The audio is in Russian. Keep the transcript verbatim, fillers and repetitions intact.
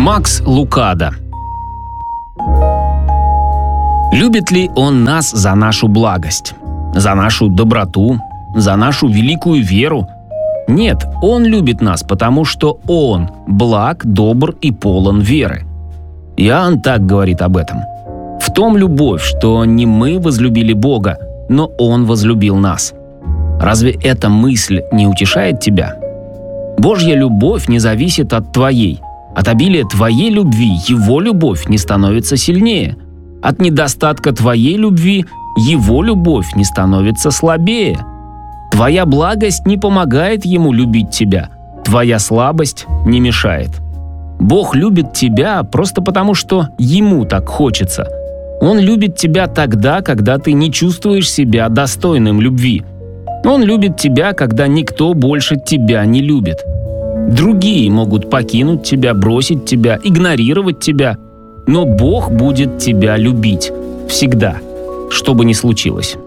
Макс Лукадо. Любит ли Он нас за нашу благость, за нашу доброту, за нашу великую веру? Нет, Он любит нас, потому что Он благ, добр и полон веры. Иоанн так говорит об этом. В том любовь, что не мы возлюбили Бога, но Он возлюбил нас. Разве эта мысль не утешает тебя? Божья любовь не зависит от твоей. От обилия твоей любви Его любовь не становится сильнее. От недостатка твоей любви Его любовь не становится слабее. Твоя благость не помогает Ему любить тебя. Твоя слабость не мешает. Бог любит тебя просто потому, что Ему так хочется. Он любит тебя тогда, когда ты не чувствуешь себя достойным любви. Он любит тебя, когда никто больше тебя не любит. Другие могут покинуть тебя, бросить тебя, игнорировать тебя, но Бог будет тебя любить всегда, что бы ни случилось.